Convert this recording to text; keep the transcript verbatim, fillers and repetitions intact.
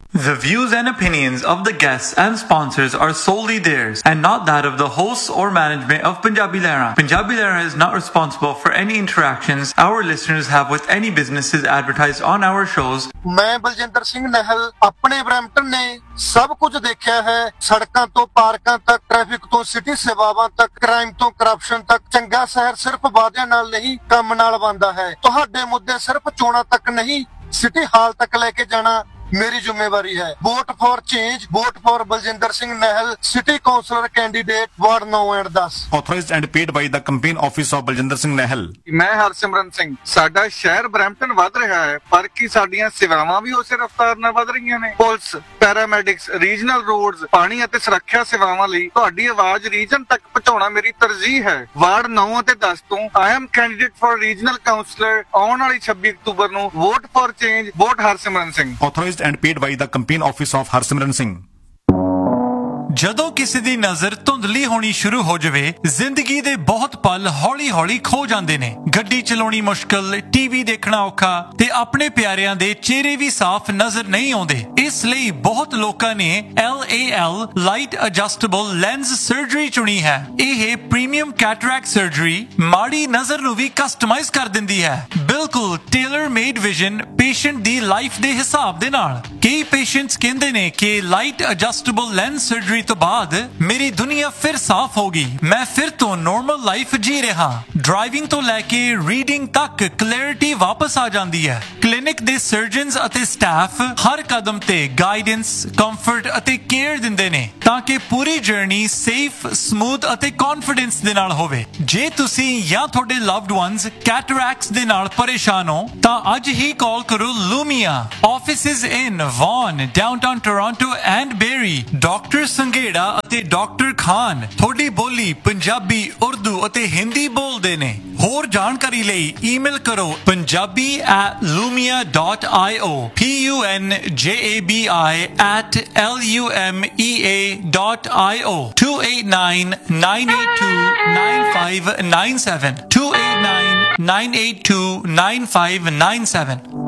The views and opinions of the guests and sponsors are solely theirs and not that of the hosts or management of Punjabi Lehra. Punjabi Lehra is not responsible for any interactions our listeners have with any businesses advertised on our shows. ਮੈਂ ਬਲਜਿੰਦਰ ਸਿੰਘ ਨਹਿਲ ਆਪਣੇ Brampton ਨੇ ਸਭ ਕੁਝ ਦੇਖਿਆ ਹੈ, ਸੜਕਾਂ ਤੋਂ ਪਾਰਕਾਂ ਤੱਕ, ਟ੍ਰੈਫਿਕ ਤੋਂ ਸਿਟੀ ਸੇਵਾਵਾਂ ਤੱਕ, ਕ੍ਰਾਈਮ ਤੋਂ ਕਰਪਸ਼ਨ ਤੱਕ। ਚੰਗਾ ਸ਼ਹਿਰ ਸਿਰਫ ਵਾਅਦਿਆਂ ਨਾਲ ਨਹੀਂ ਕੰਮ ਨਾਲ ਬਣਦਾ ਹੈ। ਤੁਹਾਡੇ ਮੁੱਦੇ ਸਿਰਫ ਚੋਣਾਂ ਤੱਕ ਨਹੀਂ ਸਿਟੀ ਹਾਲ ਤੱਕ ਲੈ ਕੇ ਜਾਣਾ मेरी जिम्मेवारी है। Vote for change, vote for Baljinder Singh नहल, city counsellor candidate ward now and दस। Authorized and paid by the campaign office of Baljinder Singh ਨਹਿਲ। ਮੈਂ ਹਰਸਿਮਰਨ ਸਿੰਘ। ਸਾਡਾ ਸ਼ਹਿਰ ਬਰੈਂਪਟਨ ਵੱਧ ਰਿਹਾ ਹੈ, ਪਰ ਕੀ ਸਾਡੀਆਂ ਸੇਵਾਵਾਂ ਵੀ ਉਸੇ ਰਫ਼ਤਾਰ ਨਾਲ ਵੱਧ ਰਹੀਆਂ ਨੇ? ਪੁਲਿਸ, ਪੈਰਾਮੈਡਿਕਸ, ਰੀਜਨਲ ਰੋਡਸ, ਪਾਣੀ ਅਤੇ ਸੁਰੱਖਿਆ ਸੇਵਾਵਾਂ ਲਈ ਤੁਹਾਡੀ ਆਵਾਜ਼ ਰੀਜਨ ਤੱਕ ਪਹੁੰਚਾਉਣਾ ਮੇਰੀ ਤਰਜੀਹ ਹੈ। ਵਾਰਡ ਨੌ ਅਤੇ ਦਸ ਤੋਂ I am candidate for regional councillor. ਆਉਣ ਵਾਲੀ ਛੱਬੀ ਅਕਤੂਬਰ ਨੂੰ vote for change, vote Harsimran Singh. Authorized and paid by the campaign office of Harsimran Singh. ਜਦੋਂ ਕਿਸੇ ਦੀ ਨਜ਼ਰ ਧੁੰਦਲੀ ਹੋਣੀ ਸ਼ੁਰੂ ਹੋ ਜਾਵੇ, ਜ਼ਿੰਦਗੀ ਦੇ ਬਹੁਤ ਪਲ ਹੌਲੀ-ਹੌਲੀ ਖੋ ਜਾਂਦੇ ਨੇ। ਗੱਡੀ ਚਲਾਉਣੀ ਮੁਸ਼ਕਲ, ਟੀਵੀ ਦੇਖਣਾ ਔਖਾ ਤੇ ਆਪਣੇ ਪਿਆਰਿਆਂ ਦੇ ਚਿਹਰੇ ਵੀ ਸਾਫ਼ ਨਜ਼ਰ ਨਹੀਂ ਆਉਂਦੇ। ਇਸ ਲਈ ਬਹੁਤ ਲੋਕਾਂ ਨੇ L A L light adjustable lens surgery ਚੁਣੀ ਹੈ। ਇਹ ਪ੍ਰੀਮੀਅਮ ਕੈਟਰੈਕਟ ਸਰਜਰੀ ਮਾੜੀ ਨਜ਼ਰ ਨੂੰ ਵੀ ਕਸਟਮਾਈਜ਼ ਕਰ ਦਿੰਦੀ ਹੈ, ਬਿਲਕੁਲ ਟੇਲਰ ਮੇਡ ਵਿਜ਼ਨ ਪੇਸ਼ੈਂਟ ਦੀ ਲਾਈਫ ਦੇ ਹਿਸਾਬ ਦੇ ਨਾਲ। ਕਈ ਪੇਸ਼ੈਂਟਸ ਕਹਿੰਦੇ ਨੇ ਕਿ ਲਾਈਟ ਐਡਜਸਟੇਬਲ ਲੈਂਸ ਸਰਜਰੀ ਤੋਂ ਬਾਅਦ ਮੇਰੀ ਦੁਨੀਆ ਫਿਰ ਸਾਫ਼ ਹੋ ਗਈ, ਮੈਂ ਫਿਰ ਤੋਂ ਨਾਰਮਲ ਲਾਈਫ ਜੀ ਰਿਹਾ। ਡਰਾਈਵਿੰਗ ਤੋਂ ਲੈ ਕੇ ਰੀਡਿੰਗ ਤੱਕ ਕਲੈਰਿਟੀ ਵਾਪਸ ਆ ਜਾਂਦੀ ਹੈ। ਕਲੀਨਿਕ ਦੇ ਸਰਜਨਸ ਅਤੇ ਸਟਾਫ ਹਰ ਕਦਮ ਤੇ ਗਾਈਡੈਂਸ, ਕੰਫਰਟ ਅਤੇ ਕੇਅਰ ਦਿੰਦੇ ਨੇ ਤਾਂ ਕਿ ਪੂਰੀ ਜਰਨੀ ਸੇਫ, ਸਮੂਥ ਅਤੇ ਕੌਨਫੀਡੈਂਸ ਦੇ ਨਾਲ ਹੋਵੇ। ਜੇ ਤੁਸੀਂ ਜਾਂ ਤੁਹਾਡੇ ਲਵਡ ਵਨਸ ਕੈਟਰੈਕਟਸ ਦੇ ਨਾਲ ਪਰੇਸ਼ਾਨ ਹੋ ਤਾਂ ਅੱਜ ਹੀ ਕਾਲ ਕਰੋ ਲੂਮੀਆ। Offices in won, downtown Toronto and berry. Doctor Sanghera ਅਤੇ ਡਾਕਟਰ ਖਾਨ ਤੁਹਾਡੀ ਬੋਲੀ ਪੰਜਾਬੀ, ਉਰਦੂ ਅਤੇ ਹਿੰਦੀ ਬੋਲਦੇ ਨੇ। ਹੋਰ ਜਾਣਕਾਰੀ ਲਈ ਈਮੇਲ ਕਰੋ Punjabi at lumia dot io, P U N J A B I at L U M E A dot io, two eight nine, nine eight two, nine five nine seven, two eight nine, nine eight two, nine five nine seven।